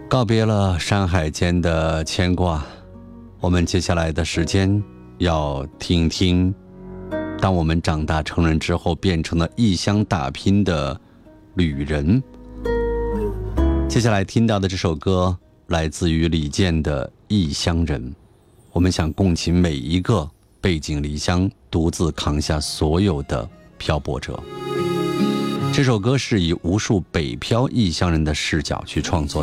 告别了山海间的牵挂，我们接下来的时间要听一听当我们长大成人之后变成了异乡打拼的旅人。接下来听到的这首歌来自于李健的《异乡人》，我们想共情每一个背井离乡独自扛下所有的漂泊者。这首歌是以无数北漂异乡人的视角去创作